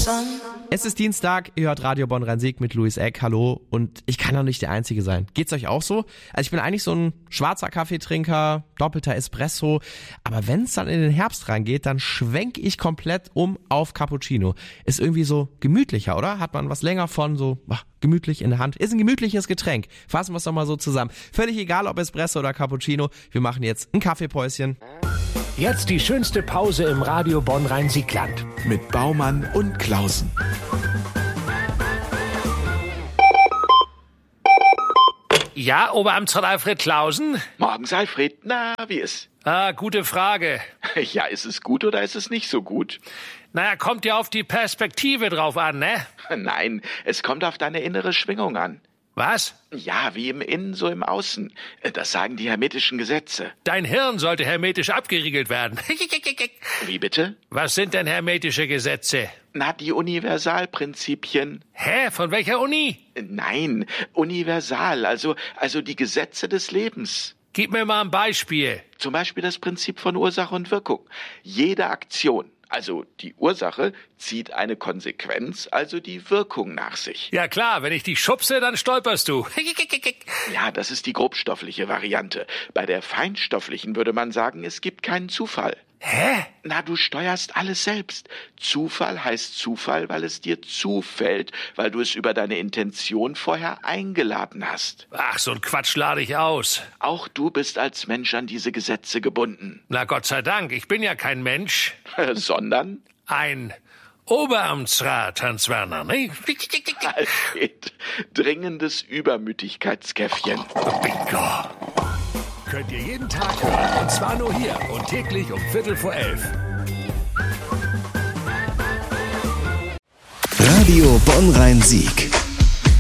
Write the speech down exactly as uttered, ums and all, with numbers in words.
Es ist Dienstag, ihr hört Radio Bonn-Rhein-Sieg mit Louis Eck, hallo, und ich kann doch nicht der Einzige sein. Geht's euch auch so? Also ich bin eigentlich so ein schwarzer Kaffeetrinker, doppelter Espresso, aber wenn's dann in den Herbst reingeht, dann schwenk ich komplett um auf Cappuccino. Ist irgendwie so gemütlicher, oder? Hat man was länger von, so ach, gemütlich in der Hand. Ist ein gemütliches Getränk. Fassen wir es doch mal so zusammen. Völlig egal, ob Espresso oder Cappuccino, wir machen jetzt ein Kaffeepäuschen. Jetzt die schönste Pause im Radio Bonn-Rhein-Sieg-Land. Mit Baumann und Klausen. Ja, Oberamtsrat Alfred Klausen? Morgens, Alfred. Na, wie ist? Ah, gute Frage. Ja, ist es gut oder ist es nicht so gut? Naja, kommt ja auf die Perspektive drauf an, ne? Nein, es kommt auf deine innere Schwingung an. Was? Ja, wie im Innen, so im Außen. Das sagen die hermetischen Gesetze. Dein Hirn sollte hermetisch abgeriegelt werden. Wie bitte? Was sind denn hermetische Gesetze? Na, die Universalprinzipien. Hä? Von welcher Uni? Nein, universal, also, also die Gesetze des Lebens. Gib mir mal ein Beispiel. Zum Beispiel das Prinzip von Ursache und Wirkung. Jede Aktion, also die Ursache, zieht eine Konsequenz, also die Wirkung nach sich. Ja klar, wenn ich dich schubse, dann stolperst du. Ja, das ist die grobstoffliche Variante. Bei der feinstofflichen würde man sagen, es gibt keinen Zufall. Hä? Na, du steuerst alles selbst. Zufall heißt Zufall, weil es dir zufällt, weil du es über deine Intention vorher eingeladen hast. Ach, so ein Quatsch lade ich aus. Auch du bist als Mensch an diese Gesetze gebunden. Na Gott sei Dank, ich bin ja kein Mensch. Sondern? Ein Oberamtsrat, Hans Werner, ne? Alfred, dringendes Übermütigkeitskäffchen. Bingo. Könnt ihr jeden Tag hören, und zwar nur hier und täglich um Viertel vor elf. Radio Bonn-Rhein-Sieg.